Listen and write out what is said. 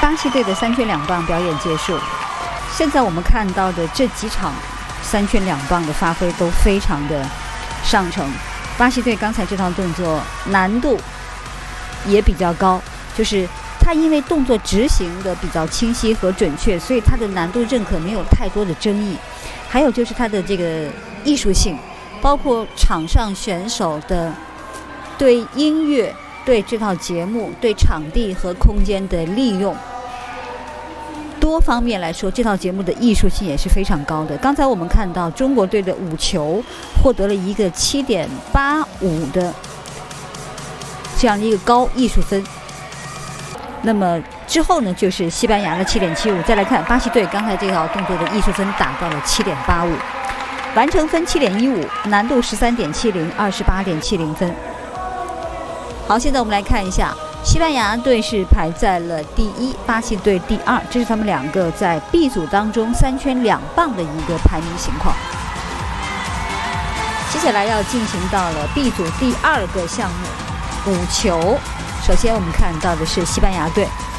巴西队的3圈2棒表演结束。现在我们看到的这几场3圈2棒的发挥都非常的上乘。巴西队刚才这套动作难度也比较高，就是它因为动作执行的比较清晰和准确，所以它的难度认可没有太多的争议。还有就是它的这个艺术性，包括场上选手的对音乐、对这套节目、对场地和空间的利用，多方面来说，这套节目的艺术性也是非常高的。刚才我们看到中国队的5球获得了一个 7.85 的这样的一个高艺术分。那么之后呢，就是西班牙的 7.75。 再来看巴西队刚才这套动作的艺术分达到了 7.85， 完成分 7.15， 难度 13.70， 28.70 分。好，现在我们来看一下，西班牙队是排在了第1，巴西队第2，这是他们两个在 B 组当中3圈2棒的一个排名情况。接下来要进行到了 B 组第2个项目，5球。首先我们看到的是西班牙队